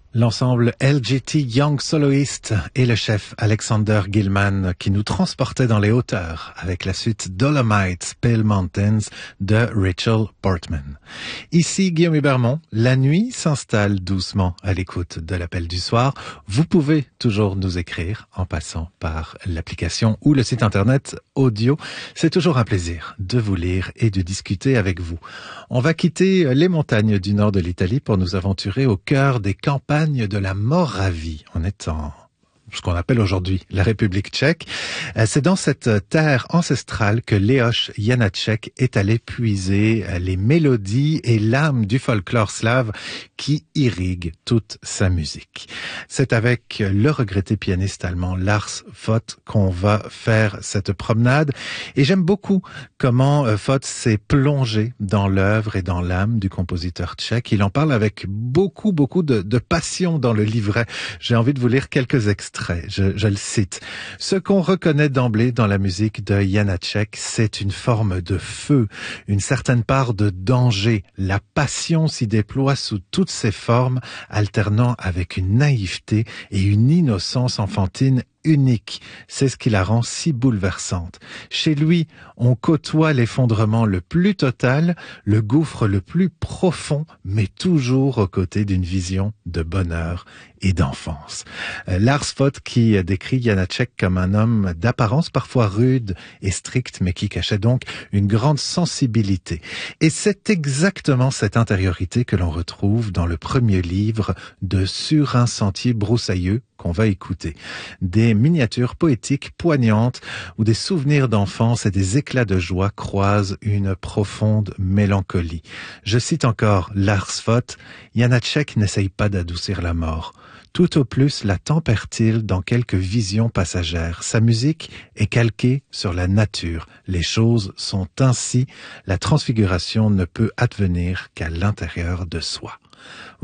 L'ensemble LGT Young Soloist et le chef Alexander Gilman qui nous transportait dans les hauteurs avec la suite Dolomites, Pale Mountains de Rachel Portman. Ici Guillaume Hubermont, la nuit s'installe doucement à l'écoute de l'appel du soir. Vous pouvez toujours nous écrire en passant par l'application ou le site internet audio. C'est toujours un plaisir de vous lire et de discuter avec vous. On va quitter les montagnes du nord de l'Italie pour nous aventurer au cœur des campagnes de la Moravie. On est en ce qu'on appelle aujourd'hui la République tchèque. C'est dans cette terre ancestrale que Leoš Janáček est allé puiser les mélodies et l'âme du folklore slave qui irrigue toute sa musique. C'est avec le regretté pianiste allemand Lars Vogt qu'on va faire cette promenade. Et j'aime beaucoup comment Vogt s'est plongé dans l'œuvre et dans l'âme du compositeur tchèque. Il en parle avec beaucoup de passion dans le livret. J'ai envie de vous lire quelques extraits. Je le cite. Ce qu'on reconnaît d'emblée dans la musique de Janáček, c'est une forme de feu, une certaine part de danger. La passion s'y déploie sous toutes ses formes, alternant avec une naïveté et une innocence enfantine unique. C'est ce qui la rend si bouleversante. Chez lui, on côtoie l'effondrement le plus total, le gouffre le plus profond, mais toujours aux côtés d'une vision de bonheur et d'enfance. Lars Vogt qui décrit Janáček comme un homme d'apparence parfois rude et stricte, mais qui cachait donc une grande sensibilité. Et c'est exactement cette intériorité que l'on retrouve dans le premier livre de Sur un sentier broussailleux qu'on va écouter. Des miniatures poétiques poignantes où des souvenirs d'enfance et des éclats de joie croisent une profonde mélancolie. Je cite encore Lars Vogt, Janáček n'essaye pas d'adoucir la mort. Tout au plus la tempère-t-il dans quelques visions passagères. Sa musique est calquée sur la nature. Les choses sont ainsi. La transfiguration ne peut advenir qu'à l'intérieur de soi.